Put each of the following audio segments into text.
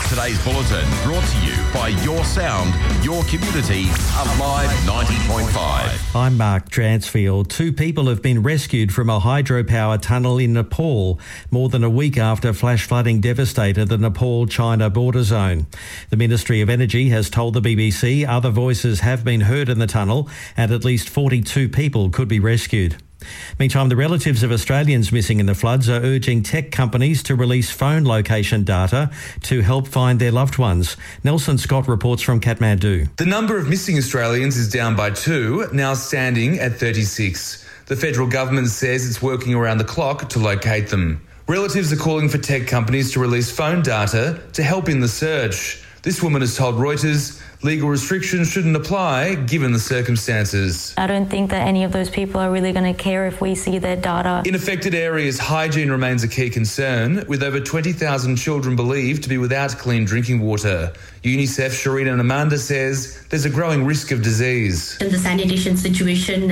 Today's bulletin brought to you by Your Sound, Your Community, Alive 90.5. I'm Mark Dransfield. 2 people have been rescued from a hydropower tunnel in Nepal more than a week after flash flooding devastated the Nepal-China border zone. The Ministry of Energy has told the BBC other voices have been heard in the tunnel and at least 42 people could be rescued. Meantime, the relatives of Australians missing in the floods are urging tech companies to release phone location data to help find their loved ones. Nelson Scott reports from Kathmandu. The number of missing Australians is down by 2, now standing at 36. The federal government says it's working around the clock to locate them. Relatives are calling for tech companies to release phone data to help in the search. This woman has told Reuters legal restrictions shouldn't apply given the circumstances. I don't think that any of those people are really going to care if we see their data. In affected areas, hygiene remains a key concern, with over 20,000 children believed to be without clean drinking water. UNICEF Sharina Namanda says there's a growing risk of disease. The sanitation situation,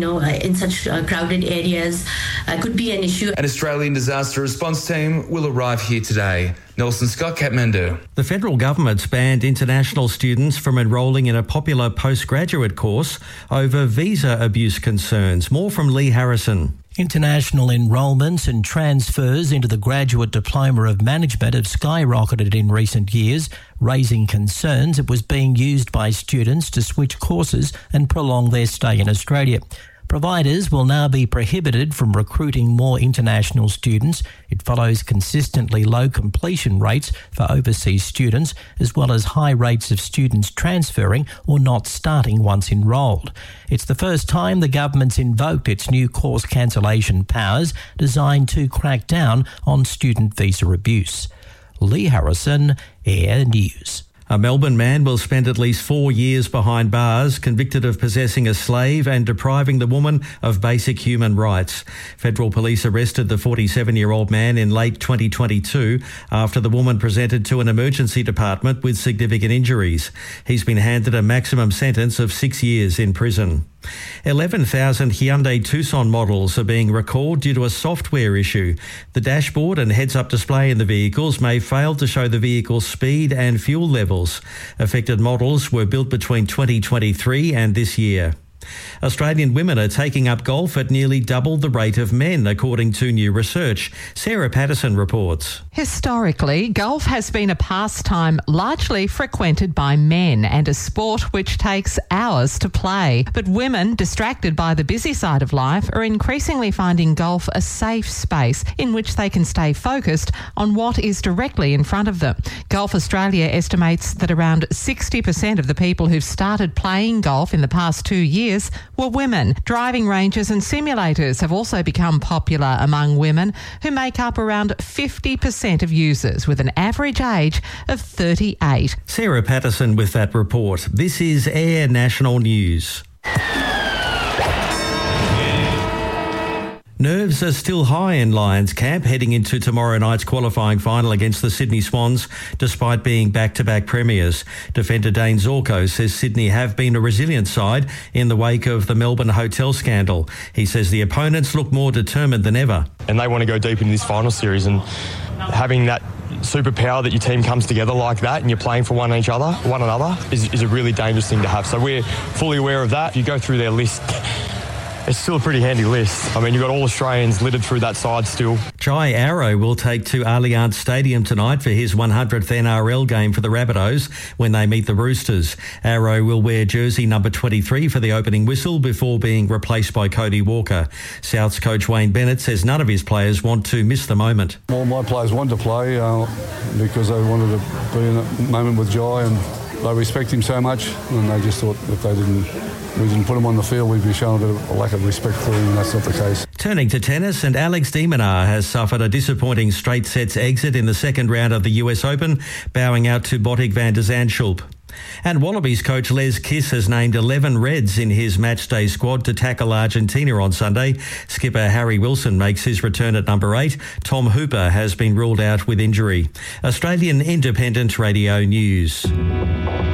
in such crowded areas could be an issue. An Australian disaster response team will arrive here today. Nelson Scott, Kathmandu. The federal government's banned international students from enrolling in a popular postgraduate course over visa abuse concerns. More from Lee Harrison. International enrolments and transfers into the Graduate Diploma of Management have skyrocketed in recent years, raising concerns it was being used by students to switch courses and prolong their stay in Australia. Providers will now be prohibited from recruiting more international students. It follows consistently low completion rates for overseas students, as well as high rates of students transferring or not starting once enrolled. It's the first time the government's invoked its new course cancellation powers designed to crack down on student visa abuse. Lee Harrison, Air News. A Melbourne man will spend at least 4 years behind bars, convicted of possessing a slave and depriving the woman of basic human rights. Federal police arrested the 47-year-old man in late 2022 after the woman presented to an emergency department with significant injuries. He's been handed a maximum sentence of 6 years in prison. 11,000 Hyundai Tucson models are being recalled due to a software issue. The dashboard and heads-up display in the vehicles may fail to show the vehicle's speed and fuel levels. Affected models were built between 2023 and this year. Australian women are taking up golf at nearly double the rate of men, according to new research. Sarah Patterson reports. Historically, golf has been a pastime largely frequented by men and a sport which takes hours to play. But women, distracted by the busy side of life, are increasingly finding golf a safe space in which they can stay focused on what is directly in front of them. Golf Australia estimates that around 60% of the people who've started playing golf in the past 2 years were women. Driving ranges and simulators have also become popular among women, who make up around 50% of users, with an average age of 38. Sarah Patterson with that report. This is Air National News. Nerves are still high in Lions camp heading into tomorrow night's qualifying final against the Sydney Swans, despite being back-to-back premiers. Defender Dane Zorko says Sydney have been a resilient side in the wake of the Melbourne hotel scandal. He says the opponents look more determined than ever. And they want to go deep into this final series, and having that superpower that your team comes together like that and you're playing for one another is a really dangerous thing to have. So we're fully aware of that. If you go through their list, it's still a pretty handy list. I mean, you've got all Australians littered through that side still. Jai Arrow will take to Allianz Stadium tonight for his 100th NRL game for the Rabbitohs when they meet the Roosters. Arrow will wear jersey number 23 for the opening whistle before being replaced by Cody Walker. South's coach Wayne Bennett says none of his players want to miss the moment. Well, my players wanted to play because they wanted to be in a moment with Jai, and they respect him so much, and they just thought if we didn't put him on the field, we'd be showing a bit of a lack of respect for him, and that's not the case. Turning to tennis, and Alex de Minaur has suffered a disappointing straight sets exit in the second round of the US Open, bowing out to Botic van der Zandschulp. And Wallabies coach Les Kiss has named 11 Reds in his matchday squad to tackle Argentina on Sunday. Skipper Harry Wilson makes his return at number 8. Tom Hooper has been ruled out with injury. Australian Independent Radio News.